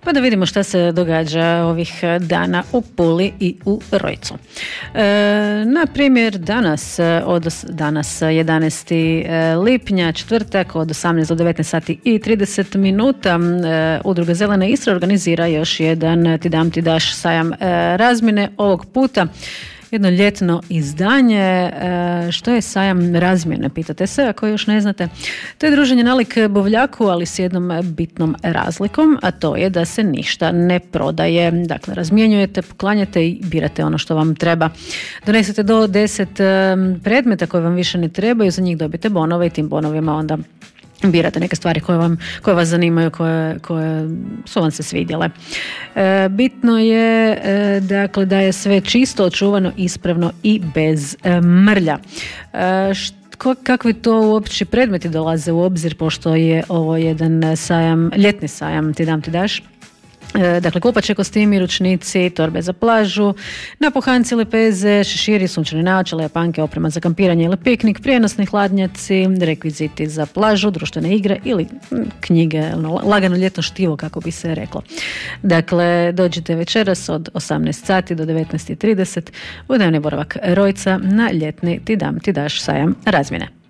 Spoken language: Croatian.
Pa da vidimo šta se događa ovih dana u Puli i u Rojcu. Na primjer, danas 11. lipnja, četvrtak, od 18 do 19 sati i 30 minuta, Udruga Zelena Istra organizira još jedan Ti dam ti daš sajam razmjene. Ovog puta jedno ljetno izdanje. Što je sajam razmjene, pitate se, ako još ne znate. To je druženje nalik buvljaku, ali s jednom bitnom razlikom, a to je da se ništa ne prodaje. Dakle, razmjenjujete, poklanjate i birate ono što vam treba. Donesete do 10 predmeta koje vam više ne trebaju, za njih dobite bonove i tim bonovima onda birate neke stvari koje vas zanimaju, koje su vam se svidjele. Bitno je dakle da je sve čisto, očuvano, ispravno i bez mrlja. Kakvi to uopće predmeti dolaze u obzir, pošto je ovo jedan sajam, ljetni sajam Ti dam ti daš? Dakle, kupače, kostimi, ručnici, torbe za plažu, napuhanci, lepeze, šeširi, sunčane naočale, japanke, oprema za kampiranje ili piknik, prijenosni hladnjaci, rekviziti za plažu, društvene igre ili knjige, lagano ljetno štivo, kako bi se reklo. Dakle, dođite večeras od 18 sati do 19:30 u dnevni boravak Rojca na ljetni Ti dam ti daš sajam razmjene.